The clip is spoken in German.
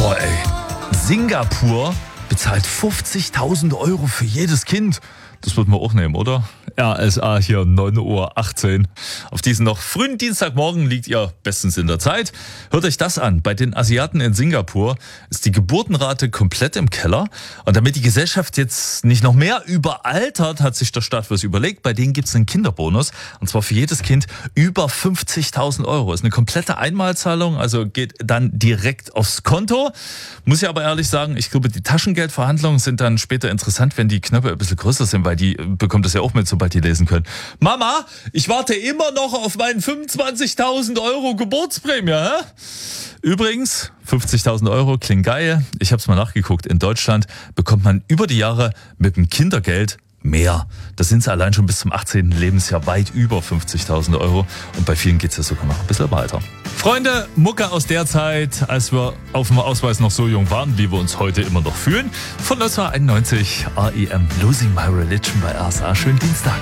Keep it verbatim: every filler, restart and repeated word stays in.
Boah, ey. Singapur bezahlt fünfzigtausend Euro für jedes Kind. Das wird man auch nehmen, oder? R S A hier, neun Uhr achtzehn. Auf diesen noch frühen Dienstagmorgen liegt ihr bestens in der Zeit. Hört euch das an. Bei den Asiaten in Singapur ist die Geburtenrate komplett im Keller. Und damit die Gesellschaft jetzt nicht noch mehr überaltert, hat sich der Staat was überlegt. Bei denen gibt es einen Kinderbonus. Und zwar für jedes Kind über fünfzigtausend Euro. Ist eine komplette Einmalzahlung, also geht dann direkt aufs Konto. Muss ich aber ehrlich sagen, ich glaube, die Taschengeldverhandlungen sind dann später interessant, wenn die Knöpfe ein bisschen größer sind, weil die bekommt das ja auch mit, sobald die lesen können. Mama, ich warte immer noch auf meinen fünfundzwanzigtausend Euro Geburtsprämie. Hä? Übrigens, fünfzigtausend Euro klingt geil. Ich habe es mal nachgeguckt. In Deutschland bekommt man über die Jahre mit dem Kindergeld mehr. Da sind sie allein schon bis zum achtzehnten Lebensjahr weit über fünfzigtausend Euro. Und bei vielen geht es ja sogar noch ein bisschen weiter. Freunde, Mucke aus der Zeit, als wir auf dem Ausweis noch so jung waren, wie wir uns heute immer noch fühlen. Von neunzehnhunderteinundneunzig, R E M, Losing My Religion bei R S A. Schönen Dienstag.